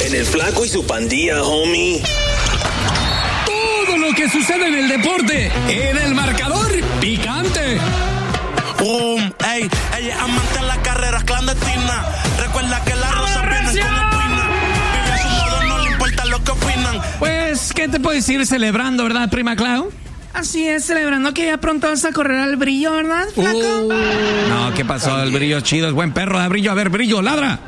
En el Flaco y su pandilla, homie. Todo lo que sucede en el deporte, en el marcador picante. Ey, ella es amante de las carreras clandestinas. Recuerda que las rosas vienen con espina. Vive a su modo, no le importa lo que opinan. Pues, ¿qué te puedo decir? Celebrando, ¿verdad, prima Clau? Así es, celebrando que ya pronto vas a correr al Brillo, ¿verdad, Flaco? No, ¿qué pasó? El Brillo chido, es buen perro de Brillo. A ver, Brillo, ladra.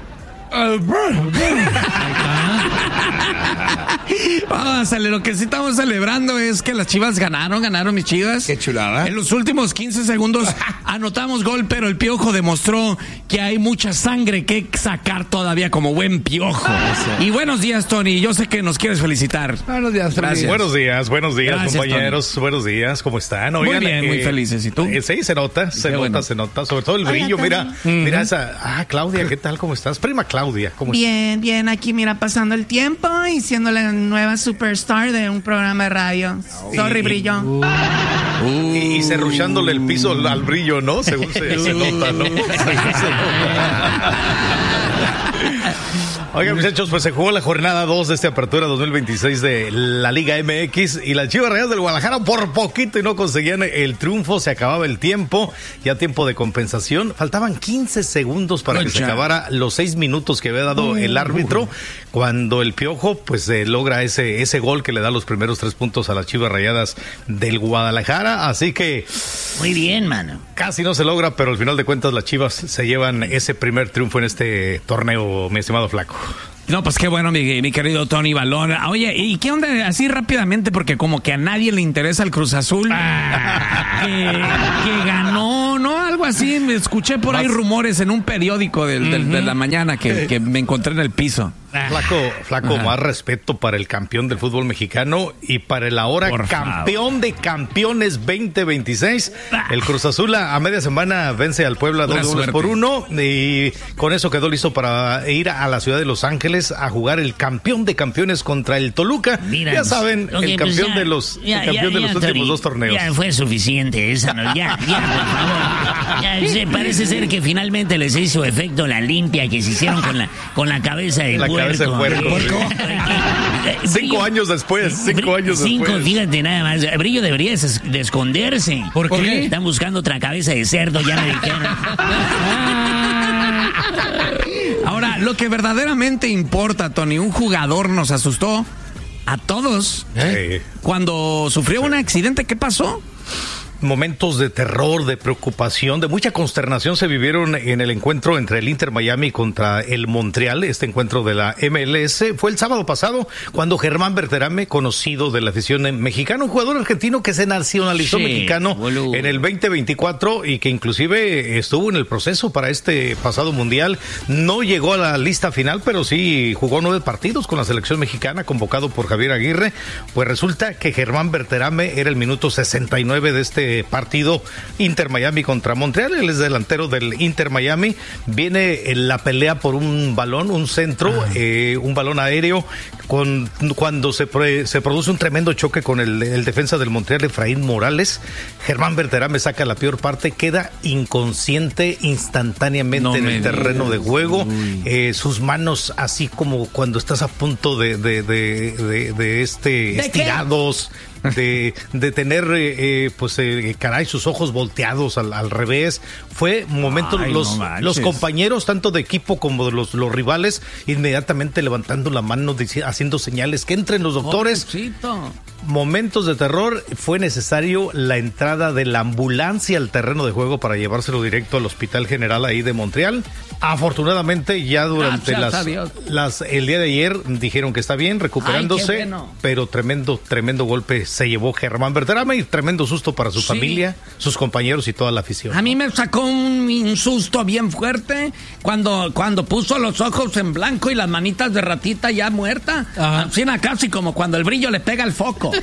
Lo que sí estamos celebrando es que las Chivas ganaron mis Chivas. Qué chulada. En los últimos 15 segundos anotamos gol, pero el Piojo demostró que hay mucha sangre que sacar todavía como buen Piojo. Y buenos días, Tony. Yo sé que nos quieres felicitar. Buenos días, Tony. Gracias. Buenos días, Gracias, compañeros. Tony. Buenos días, ¿cómo están? Muy bien, muy felices. ¿Y tú? Sí, se nota. Sobre todo el brillo. Mira esa. Claudia, ¿qué tal? ¿Cómo estás? Prima Claudia, ¿cómo estás? Bien, aquí mira, pasando el tiempo y siendo la nueva superstar de un programa de radio. Sorry, Brillo. Y serruchándole el piso al brillo, ¿no? Según se nota, ¿no? Oigan, muchachos, pues se jugó la jornada 2 de esta apertura 2026 de la Liga MX y las Chivas Rayadas del Guadalajara por poquito y no conseguían el triunfo. Se acababa el tiempo, ya tiempo de compensación. Faltaban 15 segundos para que se acabara los 6 minutos que había dado el árbitro cuando el Piojo pues logra ese gol que le da los primeros 3 puntos a las Chivas Rayadas del Guadalajara. Así que muy bien, mano. Casi no se logra, pero al final de cuentas las Chivas se llevan ese primer triunfo en este torneo, mi estimado Flaco. No, pues qué bueno, mi querido Tony Balón. Oye, ¿y qué onda así rápidamente? Porque como que a nadie le interesa el Cruz Azul. Que ganó, ¿no? Algo así. Me escuché por ahí rumores en un periódico de la mañana que me encontré en el piso. Flaco, más respeto para el campeón del fútbol mexicano y para el ahora campeón de campeones 2026. El Cruz Azul a media semana vence al Puebla 2-1 y con eso quedó listo para ir a la ciudad de Los Ángeles a jugar el campeón de campeones contra el Toluca. Mira, ya saben, el campeón de los últimos 2 torneos. Ya fue suficiente esa, ¿no? Ya, por favor. Parece ser que finalmente les hizo efecto la limpia que se hicieron con la cabeza de puerco. 5 años después. 5 años después. Fíjate nada más. Brillo debería de esconderse. ¿Por qué? Están buscando otra cabeza de cerdo, ya me dijeron. Ahora, lo que verdaderamente importa, Tony, un jugador nos asustó a todos cuando sufrió un accidente. ¿Qué pasó? Momentos de terror, de preocupación, de mucha consternación se vivieron en el encuentro entre el Inter Miami contra el Montreal. Este encuentro de la MLS fue el sábado pasado cuando Germán Berterame, conocido de la afición mexicana, un jugador argentino que se nacionalizó mexicano en el 2024 y que inclusive estuvo en el proceso para este pasado mundial. No llegó a la lista final, pero sí jugó 9 partidos con la selección mexicana, convocado por Javier Aguirre. Pues resulta que Germán Berterame era el minuto 69 de este partido Inter Miami contra Montreal. Él es delantero del Inter Miami. Viene en la pelea por un balón, un centro, un balón aéreo, cuando se produce un tremendo choque con el defensa del Montreal, Efraín Morales. Germán Berterame saca la peor parte, queda inconsciente instantáneamente en el terreno de juego. Sus manos, así como cuando estás a punto de estirados. De tener sus ojos volteados al revés. Fue momento. Los compañeros tanto de equipo como de los rivales inmediatamente levantando la mano, haciendo señales que entren los doctores. Momentos de terror. Fue necesario la entrada de la ambulancia al terreno de juego para llevárselo directo al Hospital General ahí de Montreal. Afortunadamente ya durante el día de ayer dijeron que está bien, recuperándose. Pero tremendo golpe se llevó Germán Berterame y tremendo susto para su familia, sus compañeros y toda la afición. A mí me sacó un susto bien fuerte cuando puso los ojos en blanco y las manitas de ratita ya muerta. Así casi como cuando el brillo le pega el foco.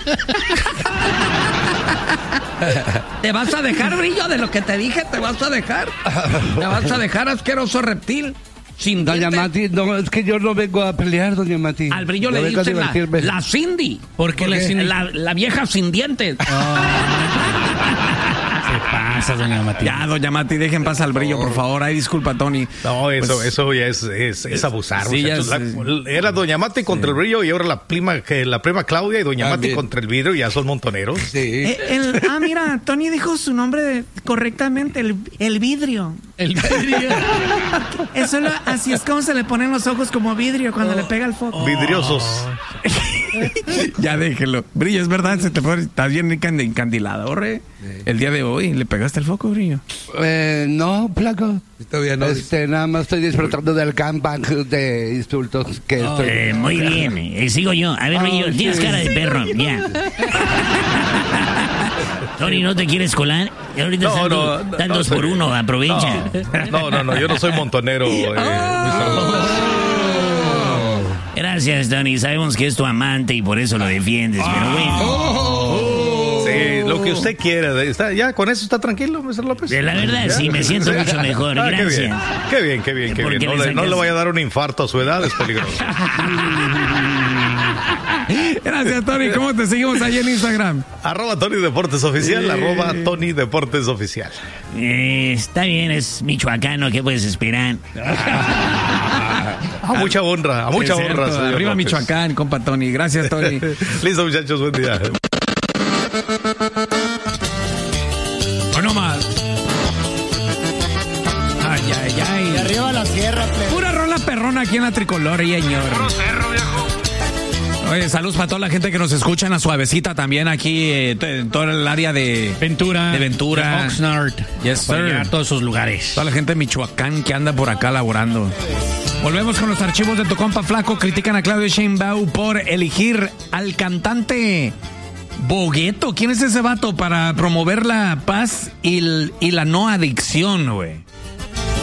¿Te vas a dejar, Brillo, de lo que te dije? ¿Te vas a dejar? ¿Te vas a dejar, asqueroso reptil? Sin doña Mati, no, es que yo no vengo a pelear, doña Mati. Al Brillo le dicen la Cindy. ¿Por qué la vieja sin dientes. pasa, doña Mati? Ya, doña Mati, dejen pasar al Brillo, por favor. Ay, disculpa, Tony. No, eso ya es abusar. Sí, muchachos. Era doña Mati contra el Brillo y ahora la prima Claudia y doña Mati contra el vidrio, ya son montoneros. Sí. Mira, Tony dijo su nombre correctamente, el vidrio. El vidrio. Así es como se le ponen los ojos como vidrio cuando le pega el foco. Vidriosos. Ya déjelo. Brillo, es verdad, estás bien encandilado, ¿re? El día de hoy, ¿le pegaste el foco, Brillo? No, flaco. Todavía no. Nada más estoy disfrutando del gangbang de insultos que estoy. Muy bien, sigo yo. A ver, Brillo, tienes cara de perro, ya. Tony, ¿no te quieres colar? Ahorita están 2 por 1, aprovecha. No, yo no soy montonero. Gracias, Tony. Sabemos que es tu amante y por eso lo defiendes, pero bueno. Sí, lo que usted quiera. Ya, con eso está tranquilo, Mr. López. La verdad, sí, me siento mucho mejor. Gracias. Qué bien. No le vaya a dar un infarto a su edad, es peligroso. Gracias, Tony. ¿Cómo te seguimos ahí en Instagram? @Tony Deportes Oficial, @Tony Deportes Oficial. Está bien, es michoacano, ¿qué puedes esperar? A mucha honra, señor Arriba López. Michoacán, compa Tony. Gracias, Tony. Listo, muchachos, buen día. No más. Ay. Y arriba la sierra, plebe. Pura rola perrona aquí en la Tricolor, señor. Oye, saludos para toda la gente que nos escucha en la Suavecita también aquí, en todo el área de Ventura. De Oxnard. Yes, Por sir. allá, todos esos lugares. Toda la gente de Michoacán que anda por acá laborando. Volvemos con los archivos de tu compa Flaco. Critican a Claudio Sheinbaum por elegir al cantante Bogueto. ¿Quién es ese vato para promover la paz y la no adicción, güey?